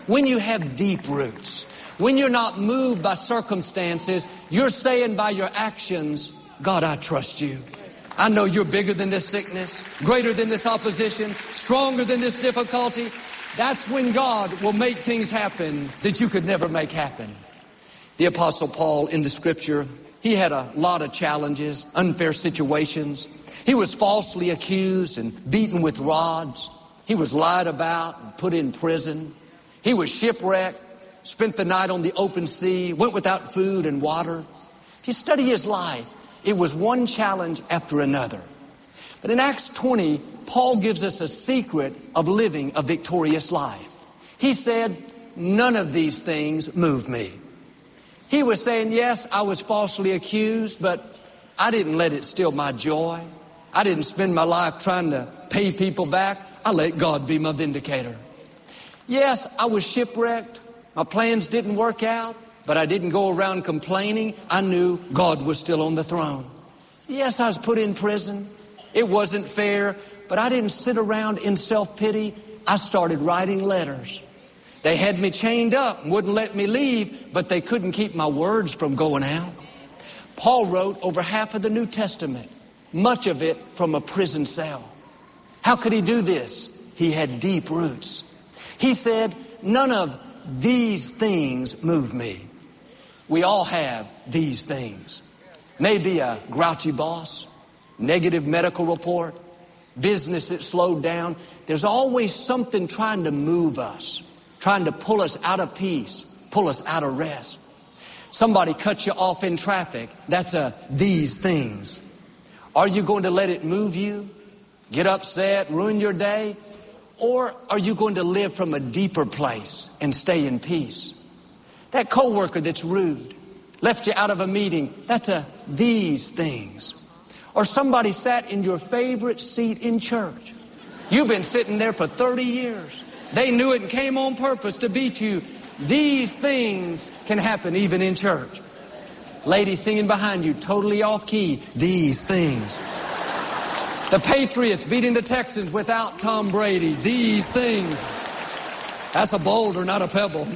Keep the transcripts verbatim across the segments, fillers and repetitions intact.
when you have deep roots, when you're not moved by circumstances, you're saying by your actions, God, I trust you. I know you're bigger than this sickness, greater than this opposition, stronger than this difficulty. That's when God will make things happen that you could never make happen. The Apostle Paul in the Scripture, he had a lot of challenges, unfair situations. He was falsely accused and beaten with rods. He was lied about and put in prison. He was shipwrecked, spent the night on the open sea, went without food and water. If you study his life, it was one challenge after another. But in Acts twenty, Paul gives us a secret of living a victorious life. He said, none of these things move me. He was saying, yes, I was falsely accused, but I didn't let it steal my joy. I didn't spend my life trying to pay people back. I let God be my vindicator. Yes, I was shipwrecked. My plans didn't work out, but I didn't go around complaining. I knew God was still on the throne. Yes, I was put in prison. It wasn't fair, but I didn't sit around in self-pity. I started writing letters. They had me chained up and wouldn't let me leave, but they couldn't keep my words from going out. Paul wrote over half of the New Testament, much of it from a prison cell. How could he do this? He had deep roots. He said, none of these things move me. We all have these things. Maybe a grouchy boss, negative medical report, business that slowed down. There's always something trying to move us, trying to pull us out of peace, pull us out of rest. Somebody cuts you off in traffic. That's a these things. Are you going to let it move you, get upset, ruin your day? Or are you going to live from a deeper place and stay in peace? That coworker that's rude, left you out of a meeting, that's a these things. Or somebody sat in your favorite seat in church. You've been sitting there for thirty years. They knew it and came on purpose to beat you. These things can happen even in church. Lady singing behind you, totally off key. These things. The Patriots beating the Texans without Tom Brady. These things. That's a boulder, not a pebble.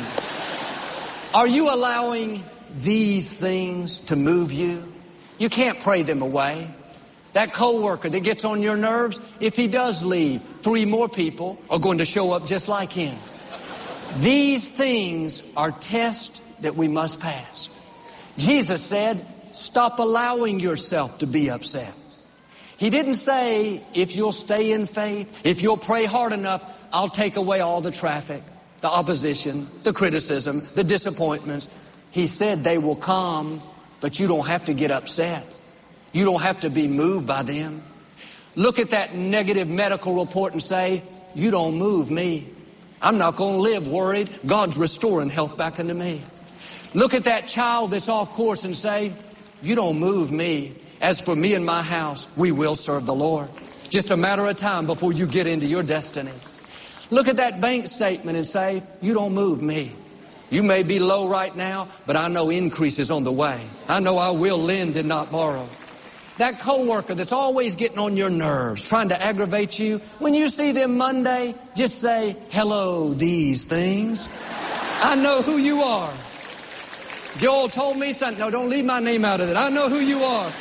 Are you allowing these things to move you? You can't pray them away. That coworker that gets on your nerves, if he does leave, three more people are going to show up just like him. These things are tests that we must pass. Jesus said, stop allowing yourself to be upset. He didn't say, if you'll stay in faith, if you'll pray hard enough, I'll take away all the traffic, the opposition, the criticism, the disappointments. He said they will come, but you don't have to get upset. You don't have to be moved by them. Look at that negative medical report and say, you don't move me. I'm not going to live worried. God's restoring health back into me. Look at that child that's off course and say, you don't move me. As for me and my house, we will serve the Lord. Just a matter of time before you get into your destiny. Look at that bank statement and say, you don't move me. You may be low right now, but I know increase is on the way. I know I will lend and not borrow. That coworker that's always getting on your nerves, trying to aggravate you, when you see them Monday, just say, hello, these things. I know who you are. Joel told me something. No, don't leave my name out of it. I know who you are.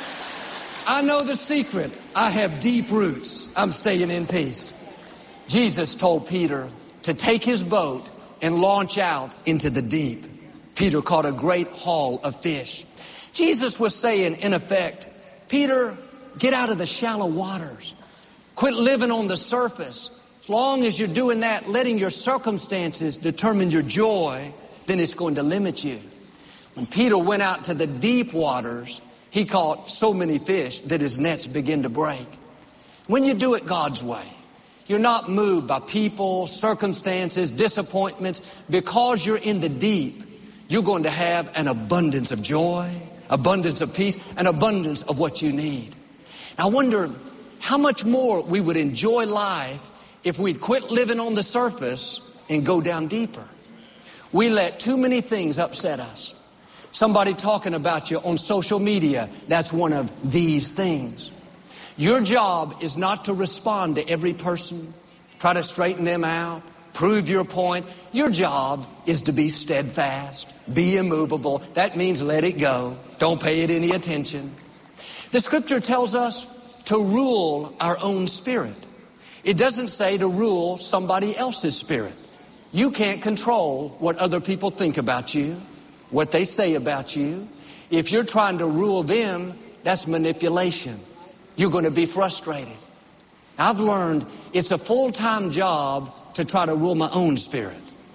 I know the secret. I have deep roots. I'm staying in peace. Jesus told Peter to take his boat and launch out into the deep. Peter caught a great haul of fish. Jesus was saying, in effect, Peter, get out of the shallow waters. Quit living on the surface. As long as you're doing that, letting your circumstances determine your joy, then it's going to limit you. When Peter went out to the deep waters, he caught so many fish that his nets began to break. When you do it God's way, you're not moved by people, circumstances, disappointments. Because you're in the deep, you're going to have an abundance of joy, abundance of peace, an abundance of what you need. I wonder how much more we would enjoy life if we'd quit living on the surface and go down deeper. We let too many things upset us. Somebody talking about you on social media, that's one of these things. Your job is not to respond to every person, try to straighten them out, prove your point. Your job is to be steadfast, be immovable. That means let it go. Don't pay it any attention. The scripture tells us to rule our own spirit. It doesn't say to rule somebody else's spirit. You can't control what other people think about you, what they say about you. If you're trying to rule them, that's manipulation. You're going to be frustrated. I've learned it's a full-time job to try to rule my own spirit.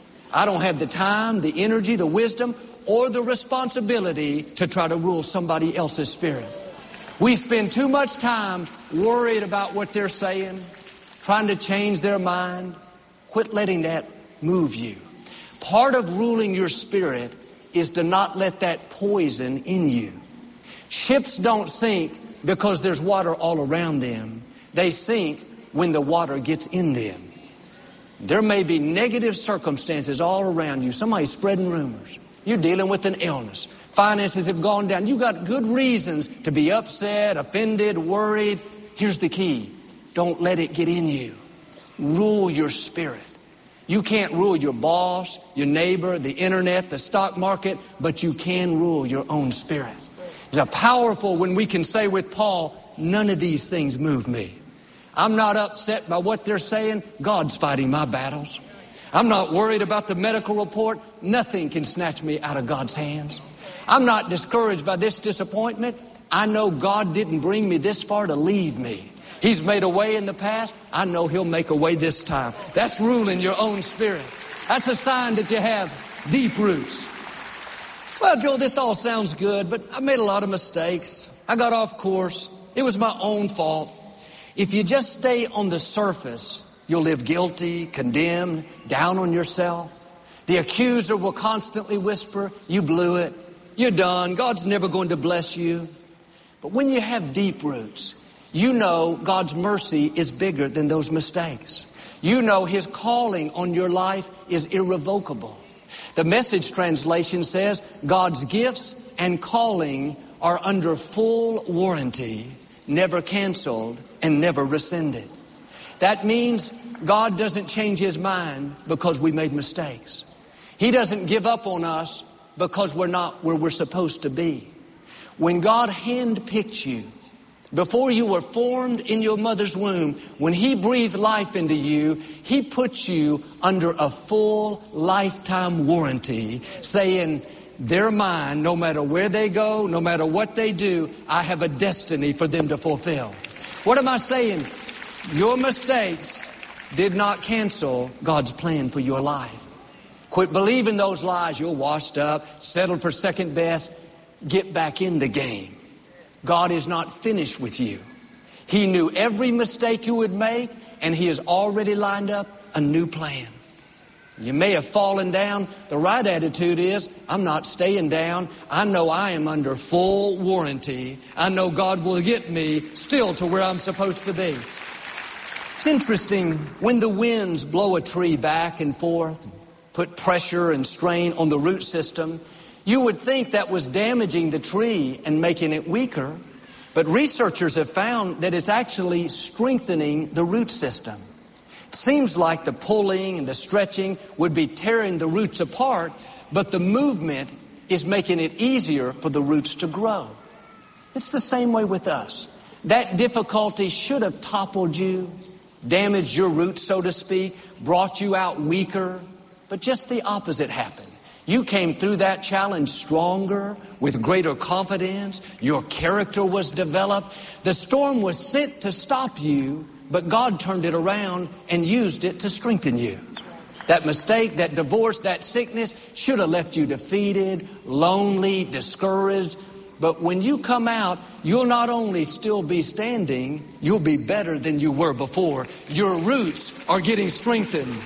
I don't have the time, the energy, the wisdom, or the responsibility to try to rule somebody else's spirit. We spend too much time worried about what they're saying, trying to change their mind. Quit letting that move you. Part of ruling your spirit is to not let that poison in you. Ships don't sink because there's water all around them. They sink when the water gets in them. There may be negative circumstances all around you. Somebody's spreading rumors. You're dealing with an illness. Finances have gone down. You've got good reasons to be upset, offended, worried. Here's the key. Don't let it get in you. Rule your spirit. You can't rule your boss, your neighbor, the internet, the stock market, but you can rule your own spirit. It's powerful when we can say with Paul, none of these things move me. I'm not upset by what they're saying. God's fighting my battles. I'm not worried about the medical report. Nothing can snatch me out of God's hands. I'm not discouraged by this disappointment. I know God didn't bring me this far to leave me. He's made a way in the past. I know He'll make a way this time. That's ruling your own spirit. That's a sign that you have deep roots. Well, Joel, this all sounds good, but I made a lot of mistakes. I got off course. It was my own fault. If you just stay on the surface, you'll live guilty, condemned, down on yourself. The accuser will constantly whisper, you blew it. You're done. God's never going to bless you. But when you have deep roots, you know God's mercy is bigger than those mistakes. You know His calling on your life is irrevocable. The Message translation says God's gifts and calling are under full warranty, never canceled and never rescinded. That means God doesn't change His mind because we made mistakes. He doesn't give up on us because we're not where we're supposed to be. When God handpicked you, before you were formed in your mother's womb, when He breathed life into you, He put you under a full lifetime warranty, saying, they're mine no matter where they go, no matter what they do. I have a destiny for them to fulfill. What am I saying? Your mistakes did not cancel God's plan for your life. Quit believing those lies. You're washed up, settled for second best. Get back in the game. God is not finished with you. He knew every mistake you would make, and He has already lined up a new plan. You may have fallen down. The right attitude is, I'm not staying down. I know I am under full warranty. I know God will get me still to where I'm supposed to be. It's interesting, when the winds blow a tree back and forth, put pressure and strain on the root system, you would think that was damaging the tree and making it weaker. But researchers have found that it's actually strengthening the root system. It seems like the pulling and the stretching would be tearing the roots apart, but the movement is making it easier for the roots to grow. It's the same way with us. That difficulty should have toppled you, damaged your roots, so to speak, brought you out weaker, but just the opposite happened. You came through that challenge stronger, with greater confidence. Your character was developed. The storm was sent to stop you, but God turned it around and used it to strengthen you. That mistake, that divorce, that sickness should have left you defeated, lonely, discouraged. But when you come out, you'll not only still be standing, you'll be better than you were before. Your roots are getting strengthened.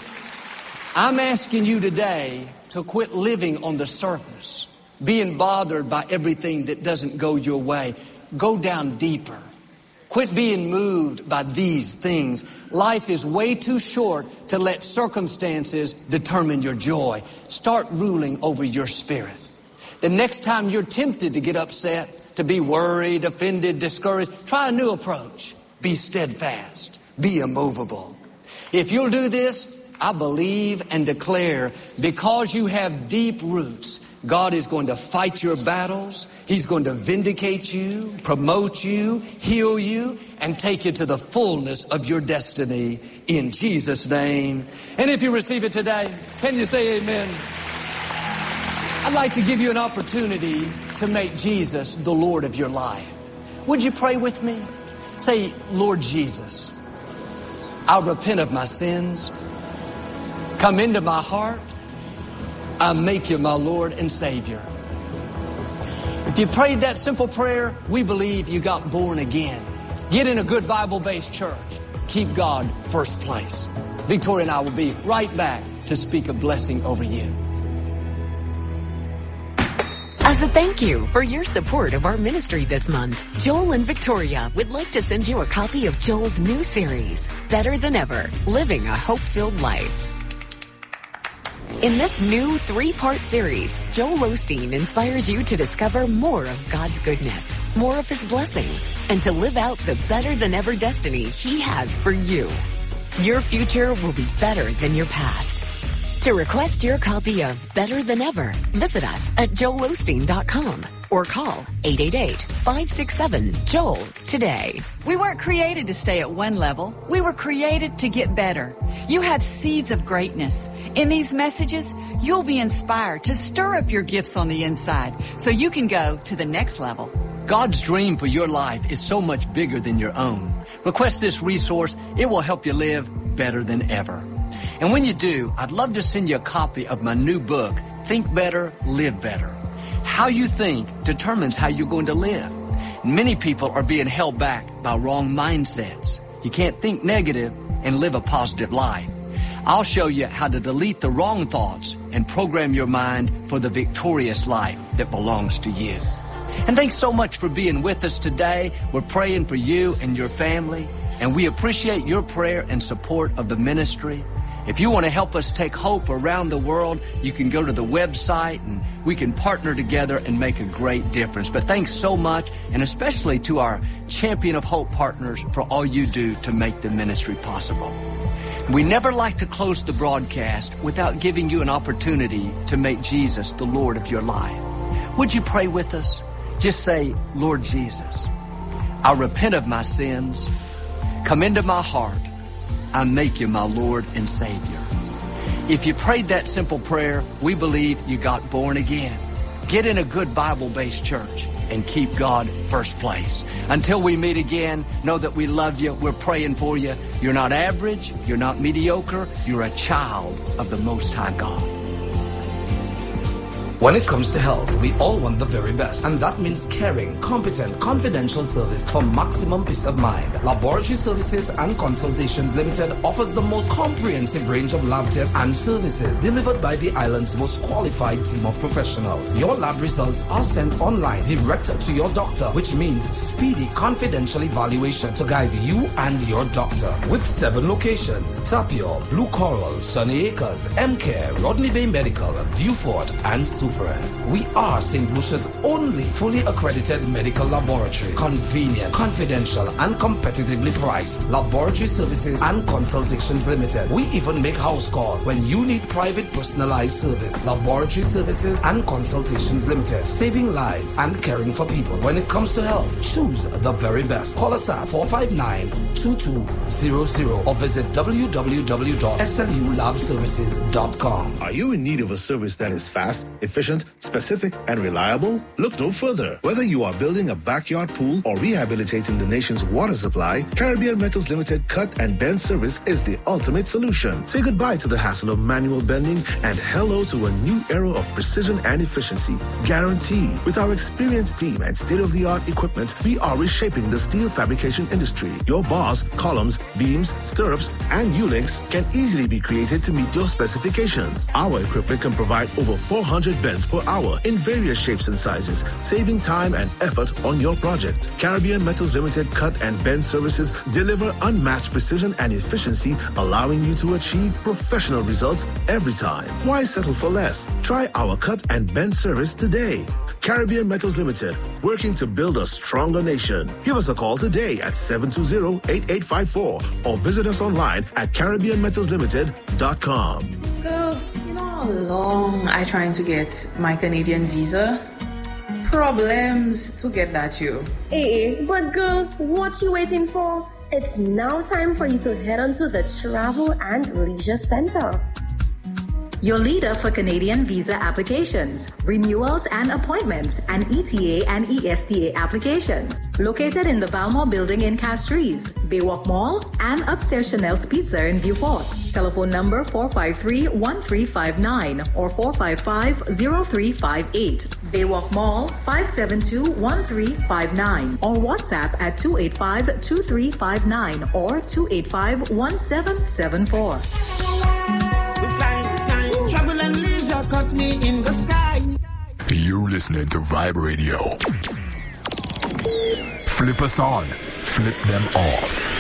I'm asking you today to quit living on the surface, being bothered by everything that doesn't go your way. Go down deeper. Quit being moved by these things. Life is way too short to let circumstances determine your joy. Start ruling over your spirit. The next time you're tempted to get upset, to be worried, offended, discouraged, try a new approach. Be steadfast. Be immovable. If you'll do this, I believe and declare, because you have deep roots, God is going to fight your battles. He's going to vindicate you, promote you, heal you, and take you to the fullness of your destiny in Jesus' name. And if you receive it today, can you say amen? I'd like to give you an opportunity to make Jesus the Lord of your life. Would you pray with me? Say, Lord Jesus, I repent of my sins. Come into my heart. I make you my Lord and Savior. If you prayed that simple prayer, we believe you got born again. Get in a good Bible-based church. Keep God first place. Victoria and I will be right back to speak a blessing over you. As a thank you for your support of our ministry this month, Joel and Victoria would like to send you a copy of Joel's new series, Better Than Ever, Living a Hope-Filled Life. In this new three-part series, Joel Osteen inspires you to discover more of God's goodness, more of His blessings, and to live out the better-than-ever destiny He has for you. Your future will be better than your past. To request your copy of Better Than Ever, visit us at joel osteen dot com or call eight eight eight, five six seven, JOEL today. We weren't created to stay at one level. We were created to get better. You have seeds of greatness. In these messages, you'll be inspired to stir up your gifts on the inside so you can go to the next level. God's dream for your life is so much bigger than your own. Request this resource. It will help you live better than ever. And when you do, I'd love to send you a copy of my new book, Think Better, Live Better. How you think determines how you're going to live. Many people are being held back by wrong mindsets. You can't think negative and live a positive life. I'll show you how to delete the wrong thoughts and program your mind for the victorious life that belongs to you. And thanks so much for being with us today. We're praying for you and your family, and we appreciate your prayer and support of the ministry. If you want to help us take hope around the world, you can go to the website and we can partner together and make a great difference. But thanks so much, and especially to our Champion of Hope partners for all you do to make the ministry possible. We never like to close the broadcast without giving you an opportunity to make Jesus the Lord of your life. Would you pray with us? Just say, Lord Jesus, I repent of my sins. Come into my heart. I make you my Lord and Savior. If you prayed that simple prayer, we believe you got born again. Get in a good Bible-based church and keep God first place. Until we meet again, know that we love you. We're praying for you. You're not average. You're not mediocre. You're a child of the Most High God. When it comes to health, we all want the very best, and that means caring, competent, confidential service for maximum peace of mind. Laboratory Services and Consultations Limited offers the most comprehensive range of lab tests and services delivered by the island's most qualified team of professionals. Your lab results are sent online direct to your doctor, which means speedy, confidential evaluation to guide you and your doctor. With seven locations: Tapio, Blue Coral, Sunny Acres, M-Care, Rodney Bay Medical, Viewfort, and Super. We are Saint Lucia's only fully accredited medical laboratory. Convenient, confidential, and competitively priced. Laboratory Services and Consultations Limited. We even make house calls when you need private personalized service. Laboratory Services and Consultations Limited. Saving lives and caring for people. When it comes to health, choose the very best. Call us at four five nine, two two zero zero or visit w w w dot s l u lab services dot com. Are you in need of a service that is fast, efficient, specific, and reliable? Look no further. Whether you are building a backyard pool or rehabilitating the nation's water supply, Caribbean Metals Limited Cut and Bend service is the ultimate solution. Say goodbye to the hassle of manual bending and hello to a new era of precision and efficiency. Guaranteed. With our experienced team and state-of-the-art equipment, we are reshaping the steel fabrication industry. Your bars, columns, beams, stirrups, and U-links can easily be created to meet your specifications. Our equipment can provide over four hundred bends bends per hour in various shapes and sizes, saving time and effort on your project. Caribbean Metals Limited cut and bend services deliver unmatched precision and efficiency, allowing you to achieve professional results every time. Why settle for less? Try our cut and bend service today. Caribbean Metals Limited, working to build a stronger nation. Give us a call today at seven two zero, eight eight five four or visit us online at caribbean metals limited dot com. Girl, you know how long I trying to get my Canadian visa? Problems to get that you. Hey, but girl, what you waiting for? It's now time for you to head on to the Travel and Leisure Center. Your leader for Canadian visa applications, renewals and appointments, and E T A and E S T A applications. Located in the Valmore Building in Castries, Baywalk Mall, and upstairs Chanel's Pizza in Viewport. Telephone number four five three, one three five nine or four five five, zero three five eight. Baywalk Mall, five seven two, one three five nine or WhatsApp at two eight five, two three five nine or two eight five, one seven seven four. Travel and leisure cut me in the sky. You're listening to Vibe Radio. Flip us on, flip them off.